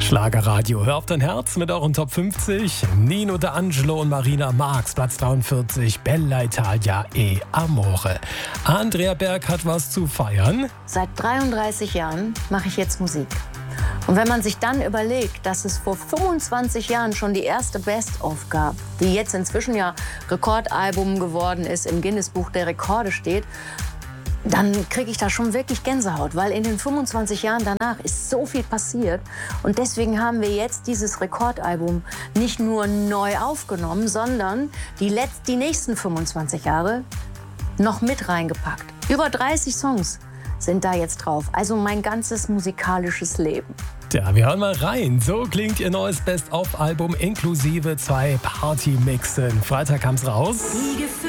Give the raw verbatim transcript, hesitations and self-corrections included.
Schlagerradio, hör auf dein Herz mit euren Top fünfzig. Nino D'Angelo und Marina Marx, Platz dreiundvierzig. Bella Italia e Amore. Andrea Berg hat was zu feiern. Seit dreiunddreißig Jahren mache ich jetzt Musik. Und wenn man sich dann überlegt, dass es vor fünfundzwanzig Jahren schon die erste Best-of gab, die jetzt inzwischen ja Rekordalbum geworden ist, im Guinness-Buch der Rekorde steht, dann kriege ich da schon wirklich Gänsehaut, weil in den fünfundzwanzig Jahren danach ist so viel passiert. Und deswegen haben wir jetzt dieses Rekordalbum nicht nur neu aufgenommen, sondern die, Letz-, die nächsten fünfundzwanzig Jahre noch mit reingepackt. Über dreißig Songs sind da jetzt drauf, also mein ganzes musikalisches Leben. Ja, wir hören mal rein. So klingt ihr neues Best-of-Album inklusive zwei Party-Mixen. Freitag kam's raus.